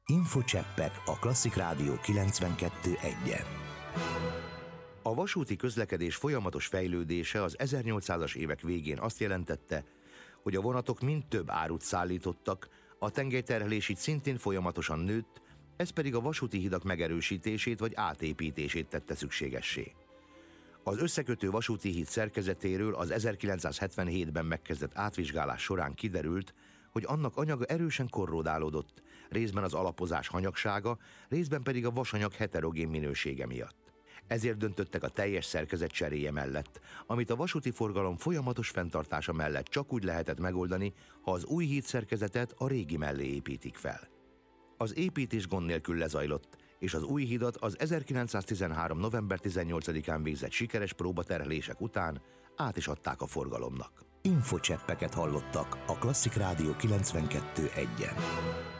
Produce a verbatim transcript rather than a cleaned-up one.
Infocseppek a Klasszik Rádió kilencvenkettő egyen. A vasúti közlekedés folyamatos fejlődése az ezernyolcszázas évek végén azt jelentette, hogy a vonatok mind több árut szállítottak, a tengelyterhelés így szintén folyamatosan nőtt, ez pedig a vasúti hidak megerősítését vagy átépítését tette szükségessé. Az összekötő vasúti híd szerkezetéről az ezerkilencszázhetvenhétben megkezdett átvizsgálás során kiderült, hogy annak anyaga erősen korrodálódott, részben az alapozás hanyagsága, részben pedig a vasanyag heterogén minősége miatt. Ezért döntöttek a teljes szerkezet cseréje mellett, amit a vasúti forgalom folyamatos fenntartása mellett csak úgy lehetett megoldani, ha az új hídszerkezetet a régi mellé építik fel. Az építés gond nélkül lezajlott, és az új hidat az ezerkilencszáztizenhárom. november tizennyolcadikán végzett sikeres próbaterhelések után át is adták a forgalomnak. Infocseppeket hallottak a Klasszik Rádió kilencvenkettő egyen.